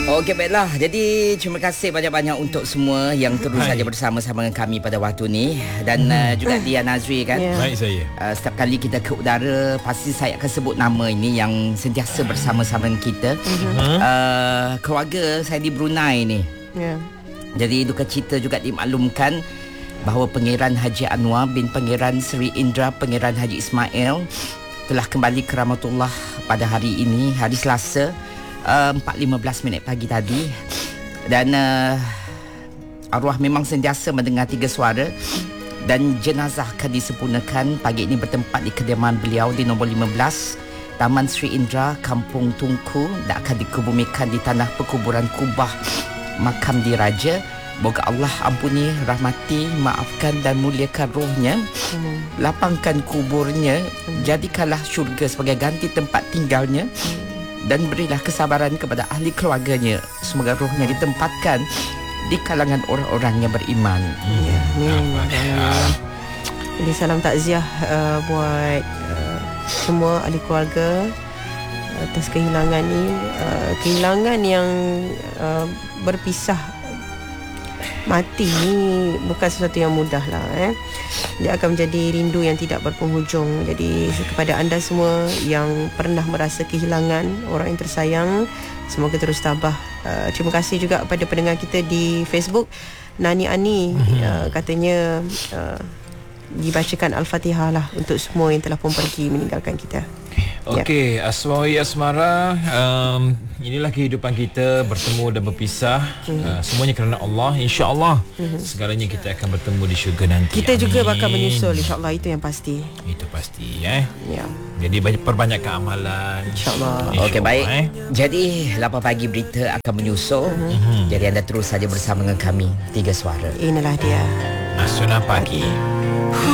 Okey, baiklah. Jadi terima kasih banyak-banyak untuk semua yang terus saja bersama-sama dengan kami pada waktu ni. Dan juga Dia Nazri kan. Baik saya. Setiap kali kita ke udara, pasti saya akan sebut nama ini yang sentiasa bersama-sama dengan kita. Keluarga saya di Brunei ni. Jadi duka cita juga dimaklumkan bahawa Pangeran Haji Anwar bin Pangeran Seri Indra Pangeran Haji Ismail telah kembali ke rahmatullah pada hari ini, hari Selasa, 4.15 pagi tadi. Dan arwah memang sentiasa mendengar 3 suara. Dan jenazah akan disempurnakan pagi ini bertempat di kediaman beliau di nombor 15 Taman Seri Indra, Kampung Tungku, dan akan dikebumikan di tanah perkuburan Kubah Makam Diraja. Moga Allah ampuni, rahmati, maafkan dan muliakan rohnya, lapangkan kuburnya, jadikanlah syurga sebagai ganti tempat tinggalnya, dan berilah kesabaran kepada ahli keluarganya. Semoga rohnya ditempatkan di kalangan orang-orang yang beriman. Jadi salam takziah buat semua ahli keluarga atas kehilangan ni, kehilangan yang berpisah mati ni bukan sesuatu yang mudah lah. Dia akan menjadi rindu yang tidak berpenghujung. Jadi kepada anda semua yang pernah merasa kehilangan orang yang tersayang, semoga terus tabah. Terima kasih juga kepada pendengar kita di Facebook. Nani Ani katanya dibacakan Al-Fatihah lah untuk semua yang telah pun pergi meninggalkan kita. Okey, Asmawi Asmara, inilah kehidupan kita, bertemu dan berpisah. Semuanya kerana Allah. InsyaAllah segalanya kita akan bertemu di syurga nanti. Kita juga bakal menyusul, InsyaAllah, itu yang pasti. Itu pasti Jadi perbanyakkan amalan, InsyaAllah. Okey, baik. Jadi 8 pagi berita akan menyusul. Jadi anda terus saja bersama dengan kami 3 Suara. Inilah dia Asuna Pagi.